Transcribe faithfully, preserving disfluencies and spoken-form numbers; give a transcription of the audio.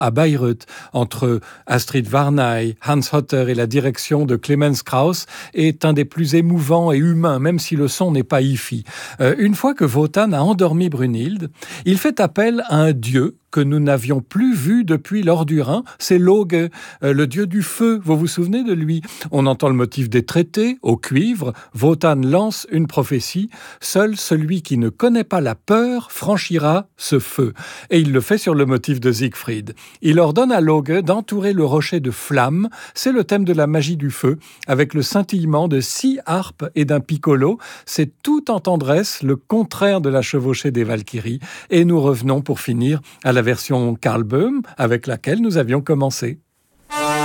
à Bayreuth, entre Astrid Varnay, Hans Hotter et la direction de Clemens Krauss, est un des plus émouvants et humains, même si le son n'est pas hi-fi. Euh, une fois que Wotan a endormi Brunhilde, il fait appel à un dieu que nous n'avions plus vu depuis l'Ordurin, c'est Loge, euh, le dieu du feu. Vous vous souvenez de lui? On entend le motif des traités, au cuivre. Wotan lance une prophétie. Seul celui qui ne connaît pas la peur franchira ce feu. Et il le fait sur le motif de Siegfried. Il ordonne à Loge d'entourer le rocher de flammes. C'est le thème de la magie du feu, avec le scintillement de six harpes et d'un piccolo. C'est tout en tendresse, le contraire de la chevauchée des Valkyries. Et nous revenons pour finir à la version Karl Böhm avec laquelle nous avions commencé.